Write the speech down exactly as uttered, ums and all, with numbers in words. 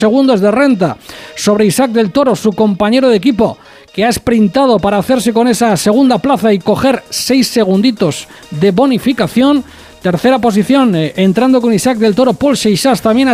segundos de renta sobre Isaac del Toro, su compañero de equipo, que ha sprintado para hacerse con esa segunda plaza y coger seis segunditos de bonificación. Tercera posición, eh, entrando con Isaac del Toro, Paul Seixas también a